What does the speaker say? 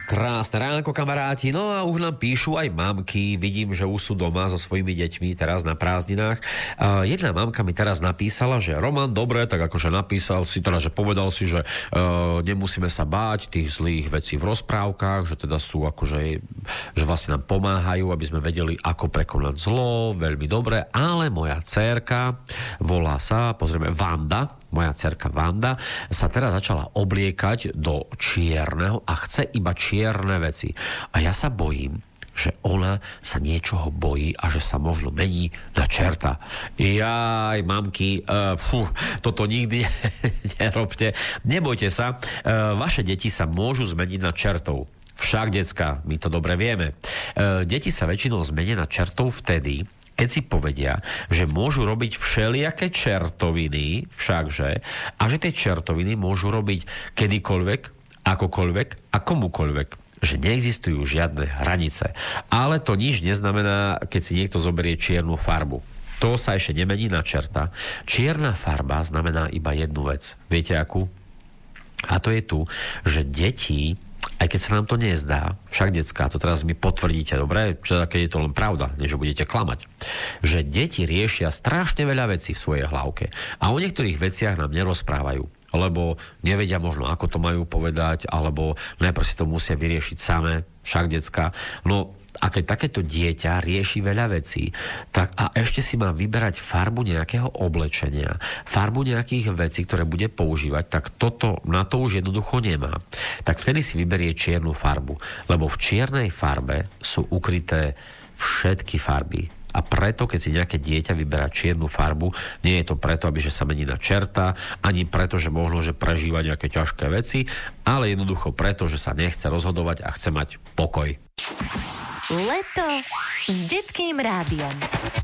Krásne ránko, kamaráti. No a už nám píšu aj mamky. Vidím, že už sú doma so svojimi deťmi teraz na prázdninách. Jedna mamka mi teraz napísala, že Roman, dobre, tak akože napísal si teda, že povedal si, že nemusíme sa báť tých zlých vecí v rozprávkach, že teda sú akože, že vlastne nám pomáhajú, aby sme vedeli, ako prekonať zlo. Veľmi dobre. Ale moja dcérka, volá sa, pozrieme, Vanda, moja dcerka Vanda sa teraz začala obliekať do čierneho a chce iba čierne veci. A ja sa bojím, že ona sa niečoho bojí a že sa možno mení na čerta. Jaj, mamky, toto nikdy nerobte. Nebojte sa, vaše deti sa môžu zmeniť na čertov. Však, decka, my to dobre vieme. Deti sa väčšinou zmenia na čertov vtedy, keď si povedia, že môžu robiť všelijaké čertoviny, všakže, a že tie čertoviny môžu robiť kedykoľvek, akokoľvek a komukoľvek. Že neexistujú žiadne hranice. Ale to nič neznamená, keď si niekto zoberie čiernu farbu. To sa ešte nemení na čerta. Čierna farba znamená iba jednu vec. Viete akú? A to je tu, že deti, aj keď sa nám to nezdá, však decká, to teraz mi potvrdíte, dobre? Čo keď je to len pravda, než budete klamať. Že deti riešia strašne veľa vecí v svojej hlavke. A o niektorých veciach nám nerozprávajú. Lebo nevedia možno, ako to majú povedať, alebo najprv si to musia vyriešiť samé, však decká. No, a keď takéto dieťa rieši veľa vecí, tak a ešte si má vyberať farbu nejakého oblečenia, farbu nejakých vecí, ktoré bude používať, tak toto na to už jednoducho nemá. Tak vtedy si vyberie čiernu farbu, lebo v čiernej farbe sú ukryté všetky farby. A preto, keď si nejaké dieťa vyberá čiernu farbu, nie je to preto, aby že sa mení na čerta, ani preto, že možno, že prežíva nejaké ťažké veci, ale jednoducho preto, že sa nechce rozhodovať a chce mať pokoj. Leto s Detským rádiom.